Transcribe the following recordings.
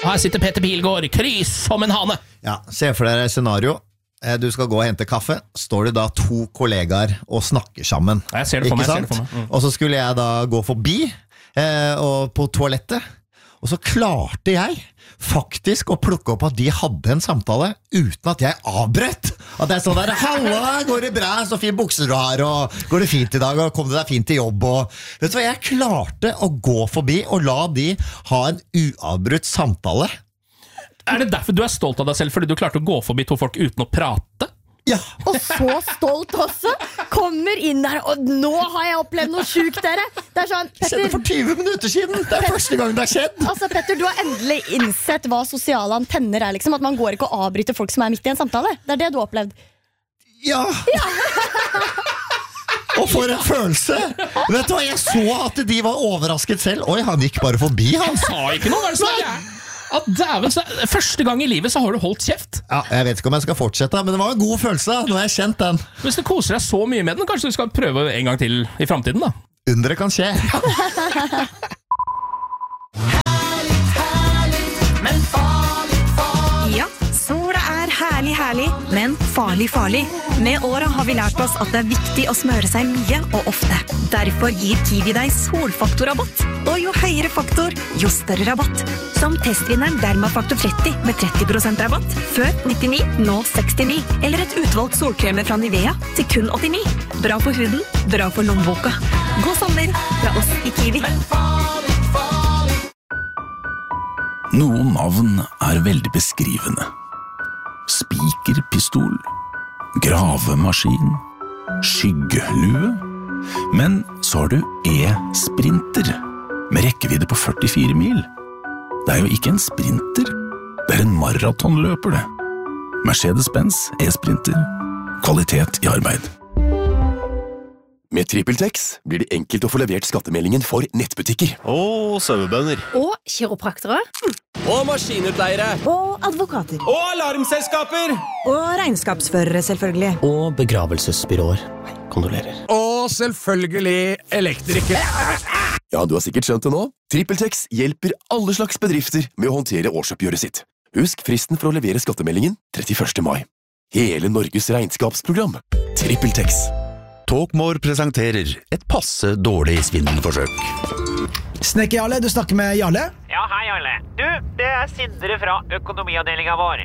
Her sitter Petter Pilgaard, krys som en hane. Ja, se for deg et scenario. Du skal gå og hente kaffe. Står det da 2 kollegaer og snakker sammen. Jeg ser det for meg. Og så skulle jeg da gå forbi og på toalettet. Og så klarte jeg faktisk å plukke opp at de hadde en samtale uten at jeg avbrøt. At jeg sånn der, halla, går det bra, så fin bukser du har, og går det fint i dag, og kom du deg fint til jobb, og vet du hva, jeg klarte å gå forbi og la de ha en uavbrutt samtale. Er det derfor du er stolt av deg selv, fordi du klarte å gå forbi 2 folk uten å prate? Ja. Og så stolt også. Kommer inn der, og nå har jeg opplevd noe sykt, dere. Det er sånn, Petter, skjedde for 20 minutter siden. Det er første gang det har skjedd. Altså, Petter, du har endelig innsett hva sosiale antenner er, liksom. At man går ikke og avbryter folk som er midt i en samtale. Det er det du har opplevd. Ja. Og for en følelse. Vet du hva, jeg så at de var overrasket selv. Oi, han gikk bare forbi, han. Sa ikke noe, hva er det som er gærent? Dæven, første gang i livet så har du holdt kjeft. Ja, jeg vet ikke om jeg skal fortsette, men det var en god følelse. Nå har jeg kjent den. Hvis du koser deg så mye med den, kanskje du skal prøve en gang til i fremtiden da. Undre kan skje. Ja, sola er herlig, herlig, men farlig, farlig. Med året har vi lært oss at det er viktig å smøre seg mye og ofte. Derfor gir Kiwi deg solfaktorrabatt. Og jo høyere faktor, jo større rabatt. Som testvinneren Dermafaktor 30 med 30% rabatt. Før 99, nå 69. Eller et utvalgt solkremer fra Nivea til kun 89. Bra for huden, bra for lommeboka. God sommer fra oss i Kiwi. Noen navn er veldig beskrivende. Spikerpistol, gravemaskin, skyggelue. Men så har du e-sprinter, med rekkevidde på 44 mil. Det er jo ikke en sprinter, det er en maratonløper det. Mercedes-Benz e-sprinter, kvalitet i arbeid. Med TrippelTex blir det enkelt å få levert skattemeldingen for nettbutikker. Og sauebønder. Og kiropraktere. Og maskinutleiere. Og advokater. Og alarmselskaper. Og regnskapsførere, selvfølgelig. Og begravelsesbyråer. Kondolerer. Og selvfølgelig elektrikere. Ja, du har sikkert skjønt det nå. TrippelTex hjelper alle slags bedrifter med å håndtere årsoppgjøret sitt. Husk fristen for å levere skattemeldingen 31. mai. Hele Norges regnskapsprogram. TrippelTex. Talkmore presenterer et passe dårlig svindelforsøk. Snekker Jarle, du snakker med Jarle? Ja, hei Jarle. Du, det er Sindre fra økonomiavdelingen vår.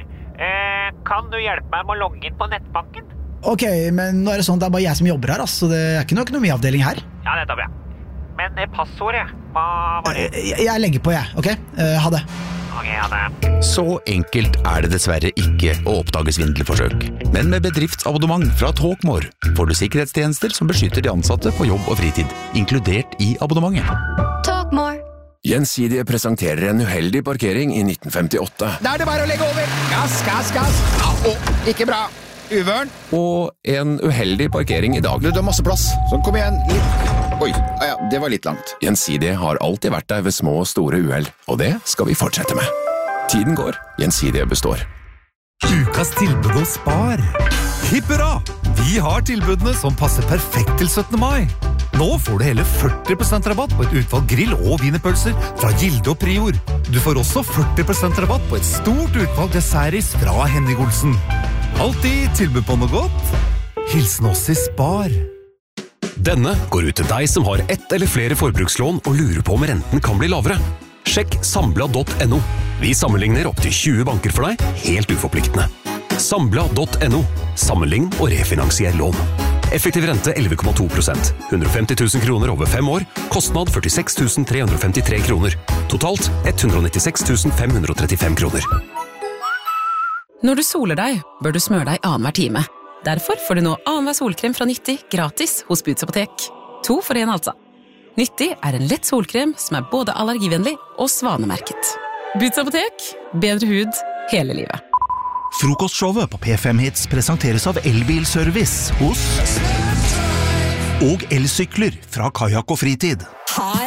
Kan du hjelpe meg med å logge inn på nettbanken? Ok, men nå er det sånn at det er bare jeg som jobber her, så det er ikke noe økonomiavdeling her. Ja, dette er bra. Men passordet, hva var det? Jeg legger på, ok? Ha det. Ok, ha det. Så enkelt er det dessverre ikke å oppdage svindelforsøk. Men med bedriftsabonnement fra Talkmore får du sikkerhetstjenester som beskytter de ansatte på jobb og fritid, inkludert i abonnementet. Talkmore. Gjensidige presenterer en uheldig parkering i 1958. Da er det bare å legge over. Gass, gass, gass. Ikke bra. Uvørn. Og en uheldig parkering i dag. Du har masse plass. Sånn, kom igjen. Oi, ja, det var litt langt. Gjensidige har alltid vært der ved små og store uheld, og det skal vi fortsette med. Tiden går, Gjensidige består. Ukas tilbud hos Spar. Hipp hurra! Vi har tilbudene som passer perfekt til 17. mai. Nå får du hele 40% rabatt på et utvalg grill- og wienerpølser fra Gilde og Prior. Du får også 40% rabatt på et stort utvalg dessertis fra Henning Olsen. Alltid tilbud på noe godt. Hilsen oss i Spar. Denne går ut til deg som har ett eller flere forbrukslån og lurer på om renten kan bli lavere. Sjekk Sambla.no. Vi sammenligner opp til 20 banker for deg, helt uforpliktende. Sambla.no. Sammenlign og refinansier lån. Effektiv rente 11,2%. 150 000 kroner over 5 år. Kostnad 46 353 kroner. Totalt 196 535 kroner. Når du soler deg, bør du smøre deg annenhver time. Derfor får du nå annenhver solkrem fra Nyttig gratis hos Boots Apotek. 2 for 1 altså. Nyttig er en lett solkrem som er både allergivennlig og svanemerket. Boots Apotek. Bedre hud hele livet. Frokostshowet på P5 Hits presenteres av Elbilservice hos og elsykler fra Kajak og Fritid.